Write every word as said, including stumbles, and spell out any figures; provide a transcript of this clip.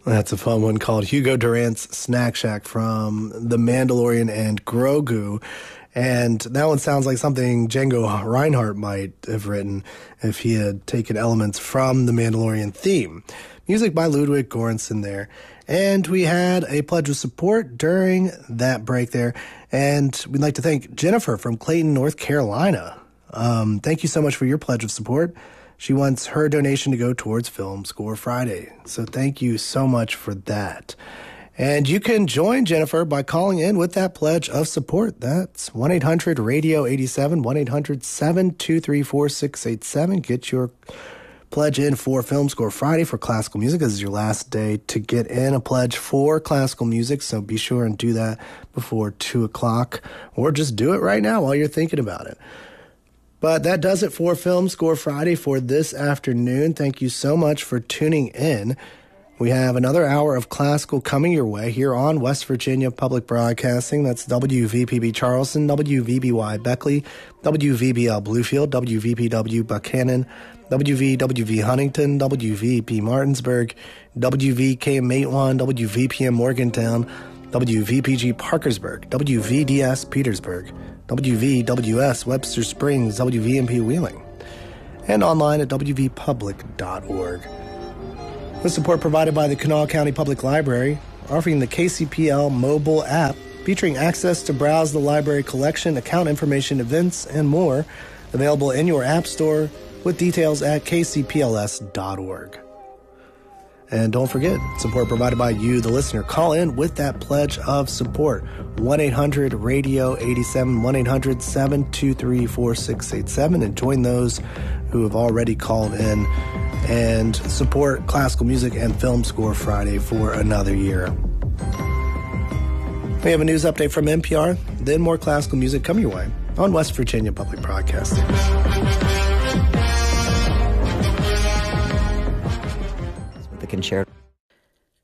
That's a fun one called Hugo Durant's Snack Shack from The Mandalorian and Grogu. And that one sounds like something Django Reinhardt might have written if he had taken elements from the Mandalorian theme. Music by Ludwig Göransson there. And we had a pledge of support during that break there. And we'd like to thank Jennifer from Clayton, North Carolina. Um, thank you so much for your pledge of support. She wants her donation to go towards Film Score Friday. So thank you so much for that. And you can join Jennifer by calling in with that pledge of support. That's one eight hundred radio eighty-seven, one eight hundred seven two three four six eight seven. Get your pledge in for Film Score Friday for classical music. This is your last day to get in a pledge for classical music, so be sure and do that before two o'clock, or just do it right now while you're thinking about it. But that does it for Film Score Friday for this afternoon. Thank you so much for tuning in. We have another hour of classical coming your way here on West Virginia Public Broadcasting. That's W V P B Charleston, W V B Y Beckley, W V B L Bluefield, W V P W Buchanan, W V W V Huntington, W V P Martinsburg, W V K Matewan, W V P M Morgantown, W V P G Parkersburg, W V D S Petersburg, W V W S Webster Springs, W V M P Wheeling, and online at w v public dot org. With support provided by the Kanawha County Public Library, offering the K C P L mobile app featuring access to browse the library collection, account information, events, and more, available in your app store with details at k c p l s dot org. And don't forget, support provided by you, the listener. Call in with that pledge of support. one eight hundred radio eighty-seven, one eight hundred seven two three four six eight seven, and join those who have already called in and support classical music and Film Score Friday for another year. We have a news update from N P R, then more classical music coming your way on West Virginia Public Broadcasting. The Concerto.